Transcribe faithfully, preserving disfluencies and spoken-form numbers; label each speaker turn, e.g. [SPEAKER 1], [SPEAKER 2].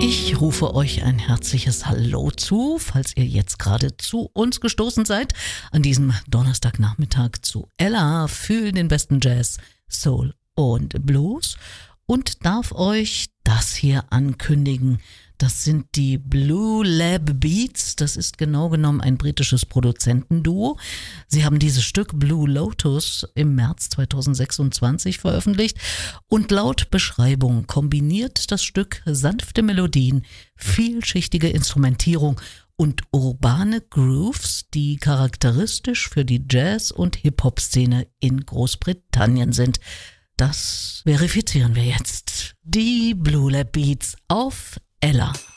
[SPEAKER 1] Ich rufe euch ein herzliches Hallo zu, falls ihr jetzt gerade zu uns gestoßen seid, an diesem Donnerstagnachmittag zu Ella, fühl den besten Jazz, Soul und Blues und darf euch das hier ankündigen. Das sind die Blue Lab Beats, das ist genau genommen ein britisches Produzentenduo. Sie haben dieses Stück Blue Lotus im März zweitausendsechsundzwanzig veröffentlicht und laut Beschreibung kombiniert das Stück sanfte Melodien, vielschichtige Instrumentierung und urbane Grooves, die charakteristisch für die Jazz- und Hip-Hop-Szene in Großbritannien sind. Das verifizieren wir jetzt. Die Blue Lab Beats auf Ella.